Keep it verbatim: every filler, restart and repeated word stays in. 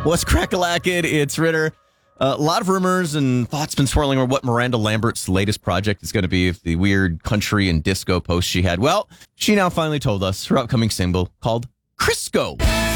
What's crack-a-lackin'? It's Ritter. Uh, a lot of rumors and thoughts been swirling over what Miranda Lambert's latest project is going to be, the weird country and disco post she had. Well, she now finally told us her upcoming single called Crisco.